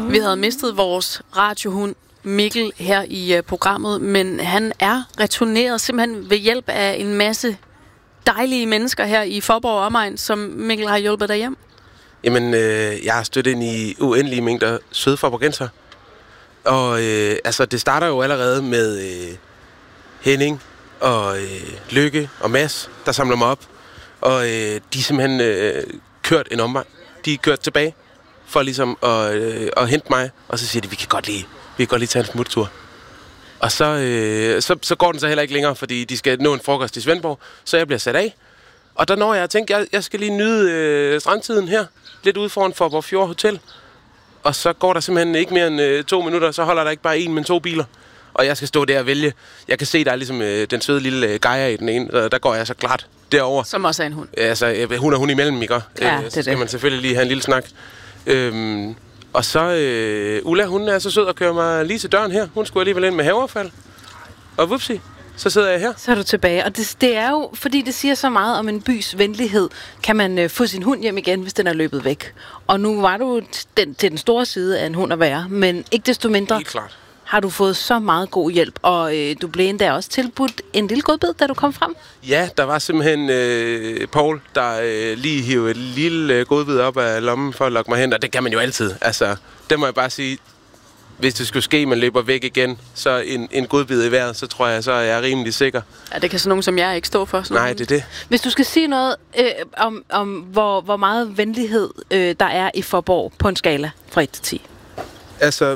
Vi havde mistet vores radiohund Mikkel her i programmet, men han er returneret simpelthen ved hjælp af en masse dejlige mennesker her i Faaborg og omegn, som Mikkel har hjulpet dig hjem. Jamen, jeg har støttet ind i uendelige mængder søde faaborgenser. Og det starter jo allerede med Henning og Lykke og Mads, der samler mig op. Og de er simpelthen kørt en omvej. De er kørt tilbage for ligesom at hente mig. Og så siger de, vi kan godt lige tage en smuttur. Og så går den så heller ikke længere, fordi de skal nå en frokost i Svendborg. Så jeg bliver sat af. Og der når jeg tænker, jeg skal lige nyde strandtiden her. Lidt ude foran Faaborg Fjord Hotel. Og så går der simpelthen ikke mere end 2 minutter, så holder der ikke bare 1, men 2 biler. Og jeg skal stå der og vælge. Jeg kan se, der er ligesom den søde lille gejer i den ene, og der går jeg så klart derover. Som også er en hund. Altså, hun imellem, ikke? Ja, så skal man selvfølgelig lige have en lille snak. Og så, Ulla, hun er så sød at køre mig lige til døren her. Hun skulle alligevel ind med haveaffald. Og vupsi, så sidder jeg her. Så er du tilbage. Og det er jo, fordi det siger så meget om en bys venlighed, kan man få sin hund hjem igen, hvis den er løbet væk. Og nu var du til den store side af en hund at være, men ikke desto mindre Helt klart. har du fået så meget god hjælp, og du blev endda også tilbudt en lille godbid, da du kom frem. Ja, der var simpelthen Paul, der lige hivede et lille godbid op af lommen for at lokke mig hen, og det kan man jo altid. Altså, det må jeg bare sige. Hvis det skulle ske, man løber væk igen, så en godbid i vejret, så tror jeg, så er jeg rimelig sikker. Ja, det kan sådan nogen som jeg ikke stå for. Nej, det er det. Hvis du skal sige noget om hvor meget venlighed der er i Faaborg på en skala fra 1 til 10. Altså,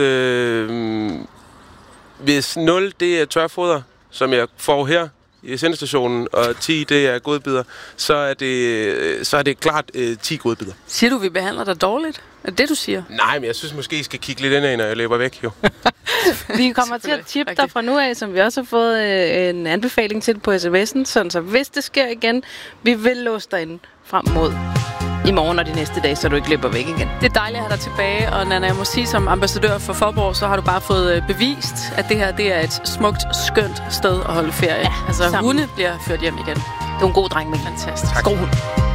hvis 0 det er tørfoder, som jeg får her i sendestationen, og 10 det er godbidder, så er det klart 10 godbidder. Siger du, vi behandler dig dårligt? Er det du siger? Nej, men jeg synes måske, I skal kigge lidt indad, når jeg løber væk, jo. Vi kommer til at tippe dig fra nu af, som vi også har fået en anbefaling til på sms'en, sådan så hvis det sker igen, vi vil låse dig ind frem mod i morgen og de næste dage, så du ikke løber væk igen. Det er dejligt at have dig tilbage, og Nanna, jeg må sige, som ambassadør for Faaborg, så har du bare fået bevist, at det her det er et smukt, skønt sted at holde ferie. Ja, altså, hunde bliver ført hjem igen. Du er en god dreng, Mikkel. Fantastisk. God hund.